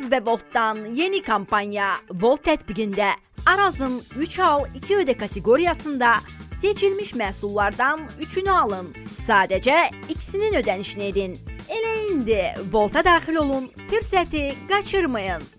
və Voltdan yeni kampanya Volt tətbiqində Arazın 3 al 2 ödə kateqoriyasında seçilmiş məhsullardan 3-ünü alın. Sadəcə ikisinin ödənişini edin. Elə indi Volta daxil olun, fürsəti qaçırmayın.